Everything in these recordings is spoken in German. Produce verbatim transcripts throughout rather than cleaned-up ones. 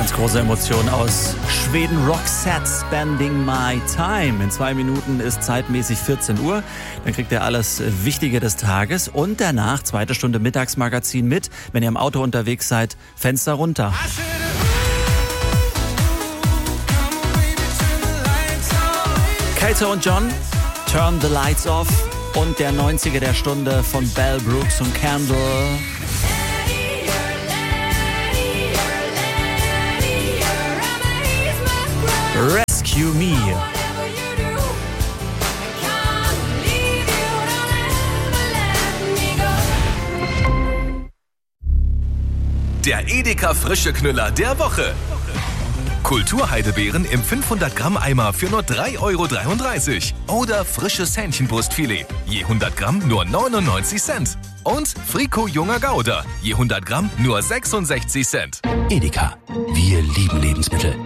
Ganz große Emotion aus Schweden. Roxette, Spending My Time. In zwei Minuten ist zeitmäßig vierzehn Uhr. Dann kriegt ihr alles Wichtige des Tages. Und danach, zweite Stunde Mittagsmagazin mit. Wenn ihr im Auto unterwegs seid, Fenster runter. Kato und John, Turn the Lights Off. Und der neunziger der Stunde von Bell Brooks und Candle. Rescue Me. Der Edeka Frische Knüller der Woche. Kulturheidebeeren im fünfhundert Gramm Eimer für nur drei Euro dreiunddreißig. Oder frisches Hähnchenbrustfilet, je hundert Gramm nur neunundneunzig Cent. Und Frico Junger Gouda, je hundert Gramm nur sechsundsechzig Cent. Edeka, wir lieben Lebensmittel.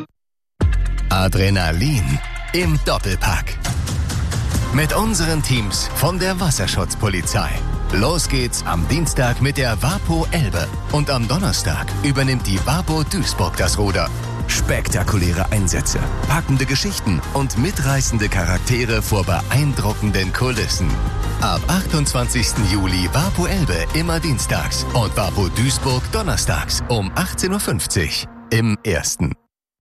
Adrenalin im Doppelpack. Mit unseren Teams von der Wasserschutzpolizei. Los geht's am Dienstag mit der Vapo Elbe. Und am Donnerstag übernimmt die Vapo Duisburg das Ruder. Spektakuläre Einsätze, packende Geschichten und mitreißende Charaktere vor beeindruckenden Kulissen. Ab achtundzwanzigsten Juli Vapo Elbe immer dienstags und Vapo Duisburg donnerstags um achtzehn Uhr fünfzig im Ersten.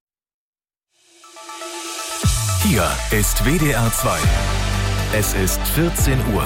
Hier ist W D R zwei. Es ist vierzehn Uhr.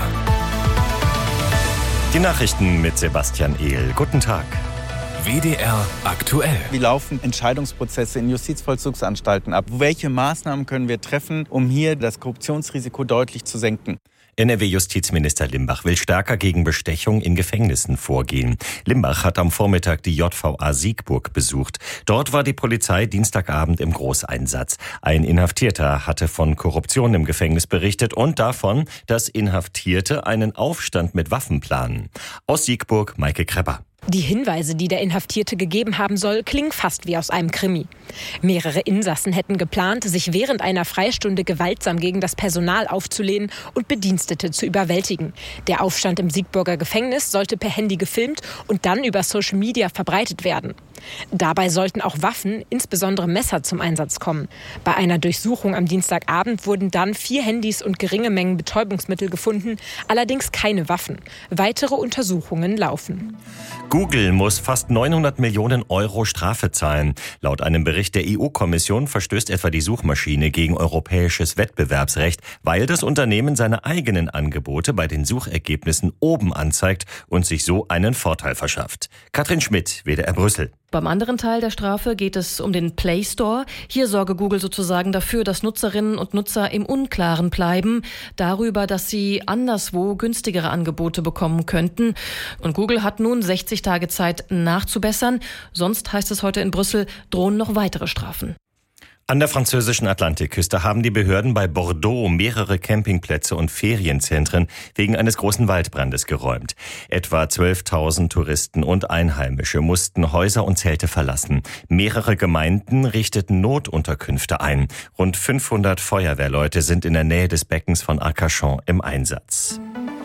Die Nachrichten mit Sebastian Ehl. Guten Tag. W D R aktuell. Wie laufen Entscheidungsprozesse in Justizvollzugsanstalten ab? Welche Maßnahmen können wir treffen, um hier das Korruptionsrisiko deutlich zu senken? N R W-Justizminister Limbach will stärker gegen Bestechung in Gefängnissen vorgehen. Limbach hat am Vormittag die J V A Siegburg besucht. Dort war die Polizei Dienstagabend im Großeinsatz. Ein Inhaftierter hatte von Korruption im Gefängnis berichtet und davon, dass Inhaftierte einen Aufstand mit Waffen planen. Aus Siegburg, Maike Krepper. Die Hinweise, die der Inhaftierte gegeben haben soll, klingen fast wie aus einem Krimi. Mehrere Insassen hätten geplant, sich während einer Freistunde gewaltsam gegen das Personal aufzulehnen und Bedienstete zu überwältigen. Der Aufstand im Siegburger Gefängnis sollte per Handy gefilmt und dann über Social Media verbreitet werden. Dabei sollten auch Waffen, insbesondere Messer, zum Einsatz kommen. Bei einer Durchsuchung am Dienstagabend wurden dann vier Handys und geringe Mengen Betäubungsmittel gefunden, allerdings keine Waffen. Weitere Untersuchungen laufen. Google muss fast neunhundert Millionen Euro Strafe zahlen. Laut einem Bericht der E U-Kommission verstößt etwa die Suchmaschine gegen europäisches Wettbewerbsrecht, weil das Unternehmen seine eigenen Angebote bei den Suchergebnissen oben anzeigt und sich so einen Vorteil verschafft. Katrin Schmidt, W D R Brüssel. Beim anderen Teil der Strafe geht es um den Play Store. Hier sorge Google sozusagen dafür, dass Nutzerinnen und Nutzer im Unklaren bleiben, darüber, dass sie anderswo günstigere Angebote bekommen könnten. Und Google hat nun sechzig Tage Zeit nachzubessern. Sonst, heißt es heute in Brüssel, drohen noch weitere Strafen. An der französischen Atlantikküste haben die Behörden bei Bordeaux mehrere Campingplätze und Ferienzentren wegen eines großen Waldbrandes geräumt. Etwa zwölftausend Touristen und Einheimische mussten Häuser und Zelte verlassen. Mehrere Gemeinden richteten Notunterkünfte ein. Rund fünfhundert Feuerwehrleute sind in der Nähe des Beckens von Arcachon im Einsatz.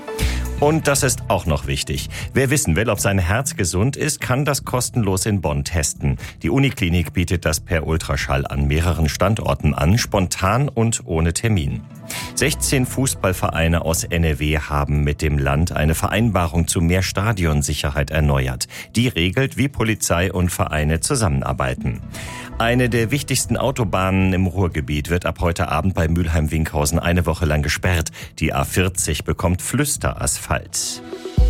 Und das ist auch noch wichtig. Wer wissen will, ob sein Herz gesund ist, kann das kostenlos in Bonn testen. Die Uniklinik bietet das per Ultraschall an mehreren Standorten an, spontan und ohne Termin. sechzehn Fußballvereine aus N R W haben mit dem Land eine Vereinbarung zu mehr Stadionsicherheit erneuert. Die regelt, wie Polizei und Vereine zusammenarbeiten. Eine der wichtigsten Autobahnen im Ruhrgebiet wird ab heute Abend bei Mülheim-Winkhausen eine Woche lang gesperrt. Die A vierzig bekommt Flüsterasphalt.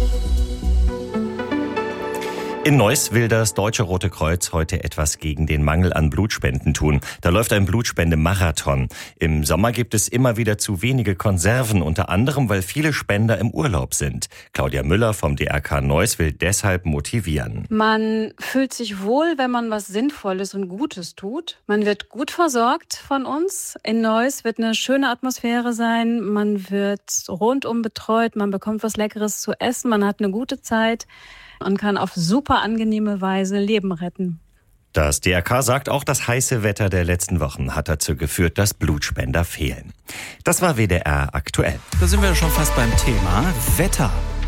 In Neuss will das Deutsche Rote Kreuz heute etwas gegen den Mangel an Blutspenden tun. Da läuft ein Blutspendemarathon. Im Sommer gibt es immer wieder zu wenige Konserven, unter anderem, weil viele Spender im Urlaub sind. Claudia Müller vom D R K Neuss will deshalb motivieren. Man fühlt sich wohl, wenn man was Sinnvolles und Gutes tut. Man wird gut versorgt von uns. In Neuss wird eine schöne Atmosphäre sein. Man wird rundum betreut. Man bekommt was Leckeres zu essen. Man hat eine gute Zeit und kann auf super angenehme Weise Leben retten. Das D R K sagt auch, das heiße Wetter der letzten Wochen hat dazu geführt, dass Blutspender fehlen. Das war W D R aktuell. Da sind wir schon fast beim Thema Wetter.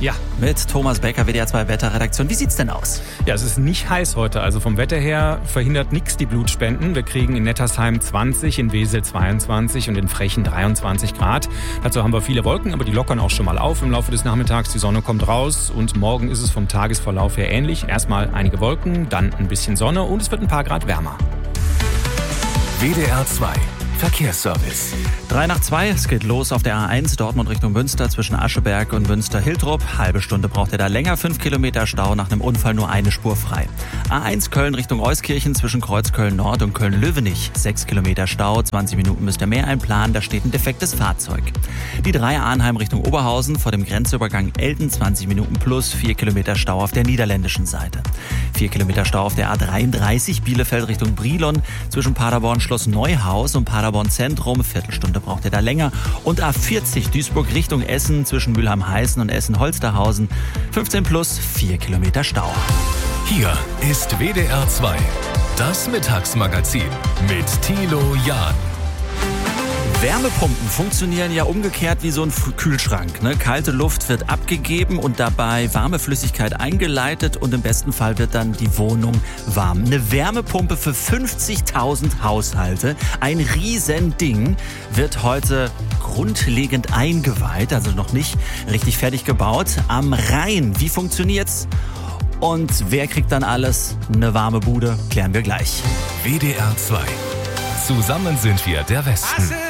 Ja. Mit Thomas Becker, W D R zwei Wetterredaktion. Wie sieht's denn aus? Ja, es ist nicht heiß heute. Also vom Wetter her verhindert nichts die Blutspenden. Wir kriegen in Nettersheim zwanzig, in Wesel zweiundzwanzig und in Frechen dreiundzwanzig Grad. Dazu haben wir viele Wolken, aber die lockern auch schon mal auf im Laufe des Nachmittags. Die Sonne kommt raus und morgen ist es vom Tagesverlauf her ähnlich. Erstmal einige Wolken, dann ein bisschen Sonne und es wird ein paar Grad wärmer. W D R zwei Verkehrsservice. Drei nach zwei, es geht los auf der A eins Dortmund Richtung Münster zwischen Ascheberg und Münster-Hiltrup. Halbe Stunde braucht ihr da länger, fünf Kilometer Stau, nach einem Unfall nur eine Spur frei. A eins Köln Richtung Euskirchen zwischen Kreuzköln Nord und Köln-Löwenich. Sechs Kilometer Stau, zwanzig Minuten müsst ihr mehr einplanen, da steht ein defektes Fahrzeug. Die drei Arnheim Richtung Oberhausen vor dem Grenzübergang Elten, zwanzig Minuten plus, vier Kilometer Stau auf der niederländischen Seite. Vier Kilometer Stau auf der A dreiunddreißig Bielefeld Richtung Brilon zwischen Paderborn Schloss Neuhaus und Paderborn Zentrum. Viertelstunde braucht ihr da länger. Und A vierzig Duisburg Richtung Essen zwischen Mülheim-Heißen und Essen-Holsterhausen. fünfzehn plus, vier Kilometer Stau. Hier ist W D R zwei, das Mittagsmagazin mit Thilo Jahn. Wärmepumpen funktionieren ja umgekehrt wie so ein Kühlschrank. Ne? Kalte Luft wird abgegeben und dabei warme Flüssigkeit eingeleitet und im besten Fall wird dann die Wohnung warm. Eine Wärmepumpe für fünfzigtausend Haushalte, ein Riesending, wird heute grundlegend eingeweiht, also noch nicht richtig fertig gebaut. Am Rhein, wie funktioniert's? Und wer kriegt dann alles? Eine warme Bude, klären wir gleich. W D R zwei. Zusammen sind wir der Westen.